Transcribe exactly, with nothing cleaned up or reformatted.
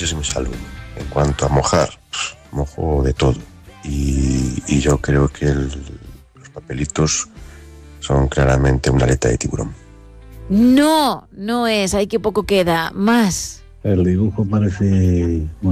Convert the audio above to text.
yo sí me salvo. En cuanto a mojar, mojo de todo. Y, y yo creo que el, los papelitos son claramente una aleta de tiburón. No, no es, hay que poco queda. Más. El dibujo parece